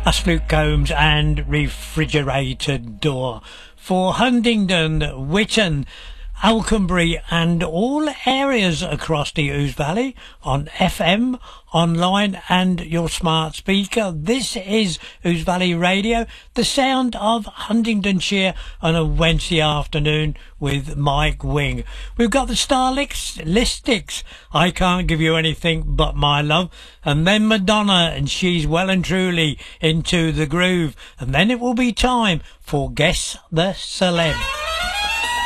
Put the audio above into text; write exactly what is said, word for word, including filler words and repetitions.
That's Luke Combs and Refrigerated Door for Huntingdon, Witton, Alconbury and all areas across the Ouse Valley on F M, online and your smart speaker. This is Ouse Valley Radio, the sound of Huntingdonshire on a Wednesday afternoon with Mike Wing. We've got the Starlistics, I Can't Give You Anything But My Love, and then Madonna and She's Well and Truly Into the Groove, and then it will be time for Guess the Celeb.